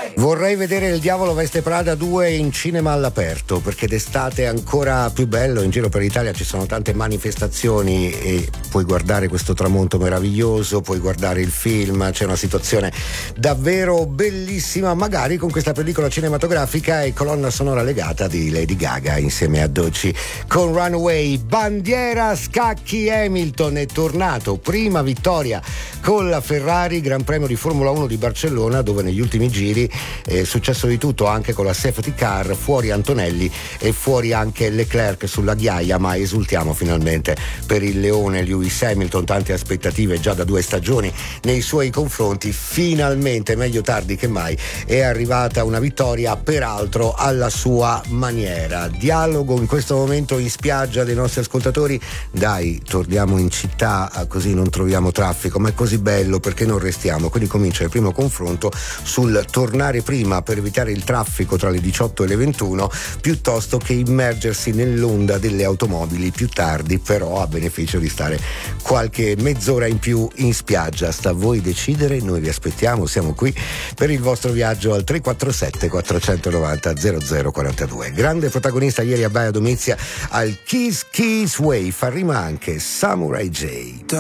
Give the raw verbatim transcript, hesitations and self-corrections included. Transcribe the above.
Vorrei vedere Il Diavolo Veste Prada due in cinema all'aperto, perché d'estate è ancora più bello. In giro per l'Italia ci sono tante manifestazioni e puoi guardare questo tramonto meraviglioso, puoi guardare il film, c'è una situazione davvero bellissima, magari con questa pellicola cinematografica e colonna sonora legata di Lady Gaga insieme a Doechii con Runaway. Bandiera scacchi, Hamilton è tornato, prima vittoria con la Ferrari, Gran Premio di Formula uno di Barcellona, dove negli ultimi giri è successo di tutto, anche con la safety car, fuori Antonelli e fuori anche Leclerc sulla ghiaia, ma esultiamo finalmente per il leone Lewis Hamilton, tante aspettative già da due stagioni nei suoi confronti, finalmente, meglio tardi che mai, è arrivata una vittoria, peraltro alla sua maniera. Dialogo in questo momento in spiaggia dei nostri ascoltatori: dai, torniamo in città così non troviamo traffico, ma è così bello, perché non restiamo? Quindi comincia il primo confronto sul tornare prima per evitare il traffico tra le diciotto e le ventuno, piuttosto che immergersi nell'onda delle automobili più tardi, però a beneficio di stare qualche mezz'ora in più in spiaggia. Sta a voi decidere, noi vi aspettiamo, siamo qui per il vostro viaggio al tre quattro sette quattrocentonovanta zero zero quarantadue. Grande protagonista ieri a Baia Domizia al Kiss Kiss Way, fa rima anche Samurai J.